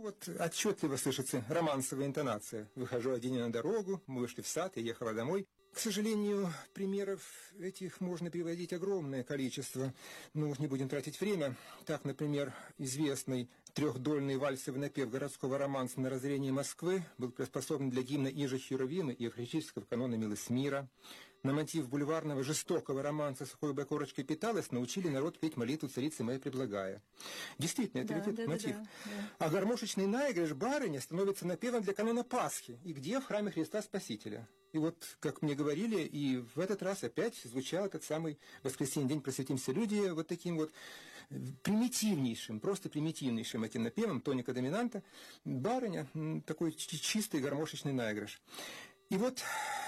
вот отчетливо слышится романсовая интонация. Выхожу один на дорогу, мы вышли в сад, я ехала домой. К сожалению, примеров этих можно приводить огромное количество. Ну, не будем тратить время. Так, например, известный трехдольный вальсовый напев городского романса «На разорение Москвы» был приспособлен для гимна Ижи Херовимы и евхаристического канона «Милость мира». На мотив бульварного жестокого романса «Сухой бы корочкой питалась» научили народ петь молитву «Царицы моей преблагая». Действительно, это ведь мотив. Да. А гармошечный наигрыш «Барыня» становится напевом для канона Пасхи. И где? В храме Христа Спасителя. И вот, как мне говорили, и в этот раз опять звучал этот самый воскресенье, день просветимся люди, вот таким вот примитивнейшим, просто примитивнейшим этим напевом, тоника доминанта, барыня, такой чистый гармошечный наигрыш. И вот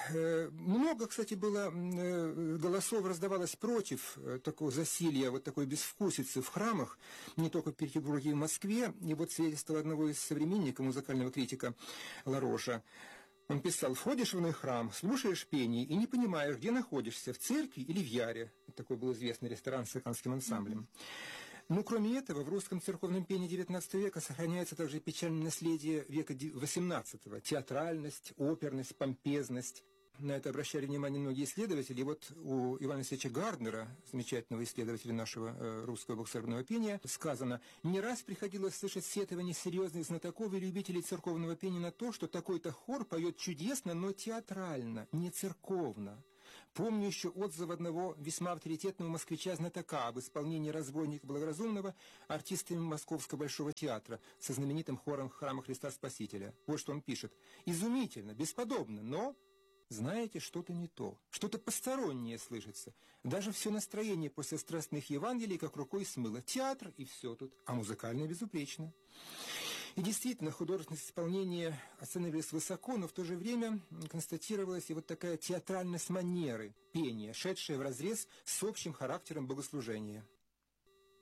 много, кстати, было голосов раздавалось против такого засилья, вот такой безвкусицы в храмах, не только в Петербурге и в Москве. И вот свидетельство одного из современников, музыкального критика Лароша. Он писал: «Входишь в иной храм, слушаешь пение и не понимаешь, где находишься, в церкви или в яре». Такой был известный ресторан с цыганским ансамблем. Ну, кроме этого, в русском церковном пении XIX века сохраняется также печальное наследие века XVIII. Театральность, оперность, помпезность. На это обращали внимание многие исследователи. И вот у Ивана Алексеевича Гарднера, замечательного исследователя нашего русского богослужебного пения, сказано: «Не раз приходилось слышать сетования серьезных знатоков и любителей церковного пения на то, что такой-то хор поет чудесно, но театрально, не церковно. Помню еще отзыв одного весьма авторитетного москвича-знатока об исполнении «Разбойника благоразумного» артистами Московского Большого театра со знаменитым хором храма Христа Спасителя. Вот что он пишет: «Изумительно, бесподобно, но... знаете, что-то не то, что-то постороннее слышится. Даже все настроение после страстных Евангелий как рукой смыло. Театр и все тут, а музыкально безупречно». И действительно, художественность исполнения оценивалась высоко, но в то же время констатировалась и вот такая театральность манеры пения, шедшая вразрез с общим характером богослужения.